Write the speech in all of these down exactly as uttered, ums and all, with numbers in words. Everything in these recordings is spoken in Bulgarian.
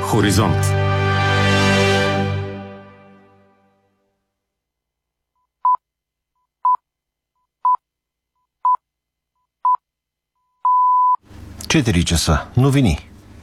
Хоризонт. четири часа. Новини.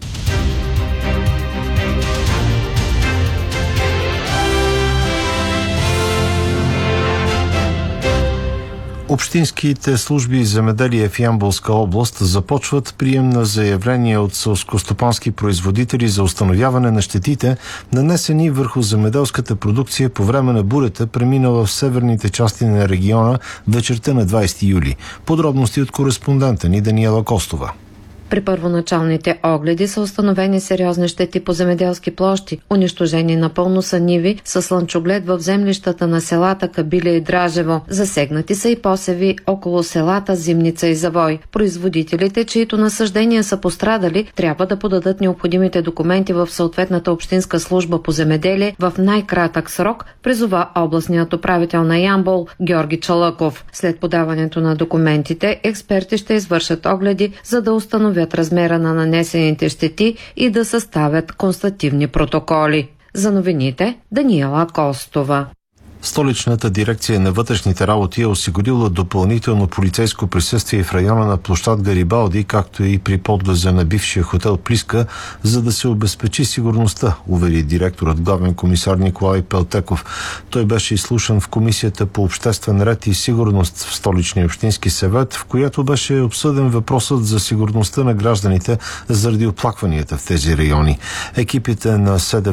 Общинските служби земеделие в Ямболска област започват прием на заявления от селскостопански производители за установяване на щетите, нанесени върху земеделската продукция по време на бурята, преминала в северните части на региона вечерта на двадесети юли. Подробности от кореспондента ни Даниела Костова. При първоначалните огледи са установени сериозни щети по земеделски площи, унищожени напълно са ниви с слънчоглед в землищата на селата Кабиля и Дражево. Засегнати са и посеви около селата Зимница и Завой. Производителите, чието насаждения са пострадали, трябва да подадат необходимите документи в съответната общинска служба по земеделие в най-кратък срок, призова областният управител на Ямбол Георги Чалъков. След подаването на документите, експерти ще извършат огледи, за да установят размера на нанесените щети и да съставят констативни протоколи. За новините Даниела Костова. Столичната дирекция на вътрешните работи е осигурила допълнително полицейско присъствие в района на площад Гарибалди, както и при подлеза на бившия хотел Плиска, за да се обезпечи сигурността, увери директорът главен комисар Николай Пелтеков. Той беше изслушан в Комисията по обществен ред и сигурност в Столичния общински съвет, в която беше обсъден въпросът за сигурността на гражданите заради оплакванията в тези райони. Екипите на СДВ